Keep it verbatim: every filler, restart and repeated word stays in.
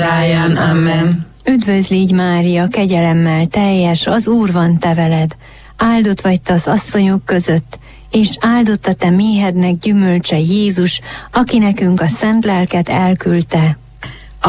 ráján. Amen. Üdvözl így Mária, kegyelemmel teljes, az Úr van te veled. Áldott vagy te az asszonyok között, és áldott a te méhednek gyümölcse Jézus, aki nekünk a szent lelket elküldte.